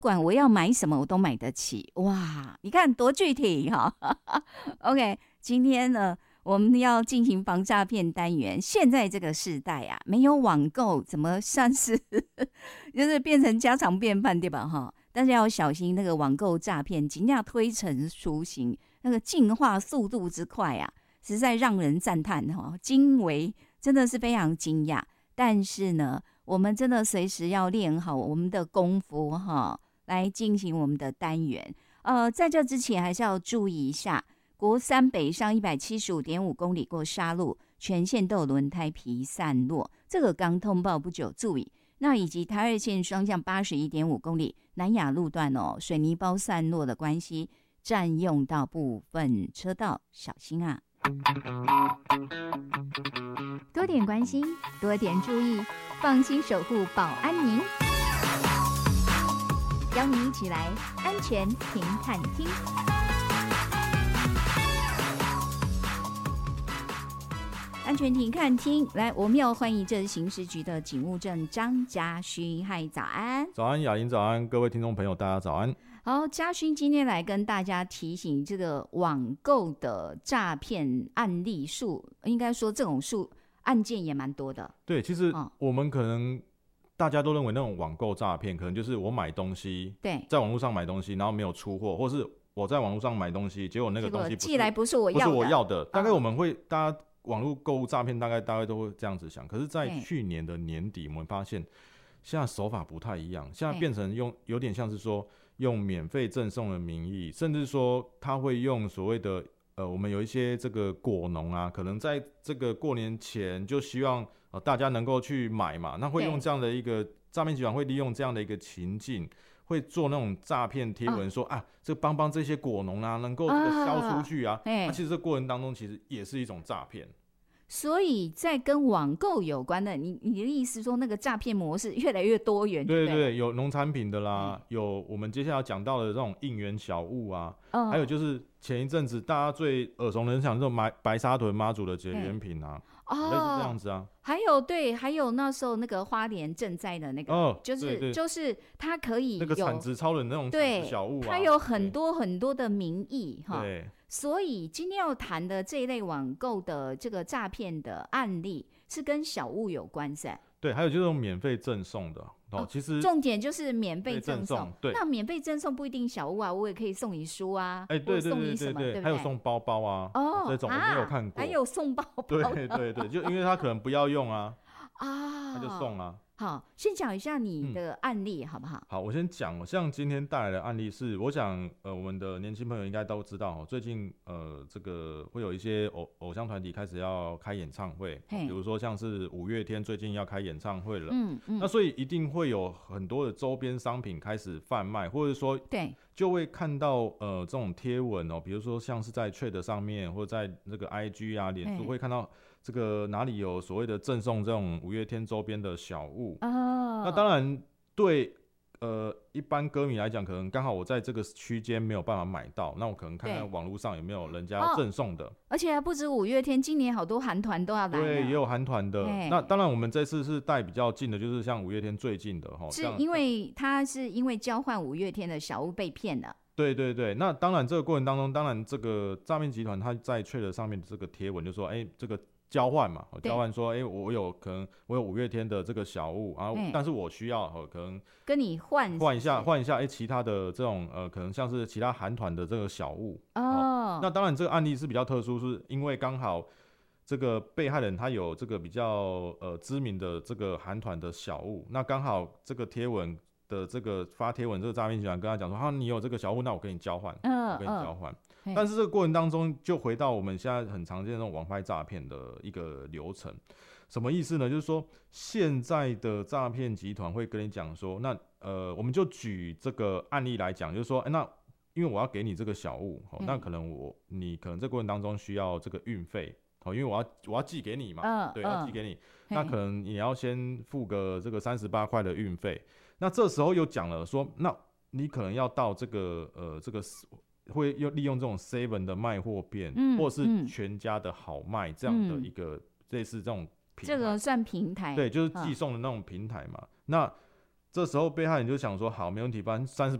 管我要买什么我都买得起。哇，你看多具体哈！OK， 今天呢，我们要进行防诈骗单元。现在这个时代啊，没有网购怎么算是就是变成家常便饭，对吧？哈，但是要小心那个网购诈骗，尽量推陈出新，那个进化速度之快啊，实在让人赞叹哈，惊为，真的是非常惊讶。但是呢，我们真的随时要练好我们的功夫哈。来进行我们的单元，在这之前还是要注意一下，国三北上175.5公里过沙路，全线都有轮胎皮散落，这个刚通报不久，注意。那以及台二线双向81.5公里南雅路段哦，水泥包散落的关系，占用到部分车道，小心啊！多点关心，多点注意，放心守护保安您。邀你一起来安全停看厅。安全停看厅，来，我们要欢迎这是刑事局的警务证张嘉勋。嗨，早安！ 早安，雅玲，早安，各位听众朋友，大家早安。 好，嘉勋今天来跟大家提醒这个网购的诈骗案例数，应该说这种案件也蛮多的。 对，其实我们可能大家都认为那种网购诈骗，可能就是我买东西， 对， 在网络上买东西，然后没有出货，或是我在网络上买东西，结果那个东西寄来不是我要的， 大概我们会大家网络购物诈骗大概都会这样子想。可是，在去年的年底，我们发现现在手法不太一样，现在变成有点像是说用免费赠送的名义，甚至说他会用所谓的我们有一些这个果农啊，可能在这个过年前就希望大家能够去买嘛，那会用这样的一个诈骗集团会利用这样的一个情境，会做那种诈骗贴文说这帮这些果农啊能够这个销出去啊，其实这过程当中其实也是一种诈骗。 所以在跟网购有关的，你的意思说那个诈骗模式越来越多元，对不对？ 有农产品的啦，有我们接下来讲到的这种应援小物啊，还有就是前一阵子大家最耳熟能详这种白沙屯妈祖的结缘品啊，类似这样子啊。 还有那时候那个花莲赈灾的那个，就是它可以有那个产值超人那种产值小物啊， 它有很多很多的名义哈。 对。 所以今天要谈的这一类网购的这个诈骗的案例，是跟小物有关噻。 对，还有就是免费赠送的其实重点就是免费赠送。 对， 那免费赠送不一定小物啊，我也可以送你书啊， 对， 送你什么，对不对？ 还有送包包啊，这种我没有看过。 还有送包包， 对，就因为他可能不要用啊，他就送啊。 好，先讲一下你的案例好不好？ 好，我先讲，像今天带来的案例是，我想我们的年轻朋友应该都知道最近这个会有一些偶像团体开始要开演唱会，比如说像是五月天最近要开演唱会了，那所以一定会有很多的周边商品开始贩卖，或者说对， 就会看到这种贴文比如说像是在 Threads 上面或者在那个 IG 啊、脸书会看到这个哪里有所谓的赠送这种五月天周边的小物那当然对一般歌迷来讲，可能刚好我在这个区间没有办法买到，那我可能看看网络上有没有人家要赠送的。 而且还不止五月天，今年好多韩团都要来了。 对，也有韩团的。那当然我们这次是带比较近的，就是像五月天最近的是因为他是因为交换五月天的小物被骗了。 对，那当然这个过程当中，当然这个诈骗集团他在 Twitter 上面的这个贴文就说这个交换嘛，交换说我有五月天的这个小物，然后但是我需要可能跟你换一下其他的这种可能像是其他韩团的这个小物那当然这个案例是比较特殊，是因为刚好这个被害人他有这个比较知名的这个韩团的小物，那刚好这个贴文的这个发贴文这个诈骗集团跟他讲说你有这个小物，那我跟你交换，我跟你交换。但是这个过程当中就回到我们现在很常见的那种网拍诈骗的一个流程，什么意思呢？就是说现在的诈骗集团会跟你讲说，那我们就举这个案例来讲，就是说那因为我要给你这个小物那可能你可能这个过程当中需要这个运费因为我要寄给你嘛，对，要寄给你，那可能你要先付个这个38块的运费。那这时候又讲了说，那你可能要到这个会利用这种 7 的卖货店，或者是全家的好卖这样的一个类似这种平台， 这个算平台， 对，就是寄送的那种平台嘛。那这时候被害人就想说，好，没问题，反正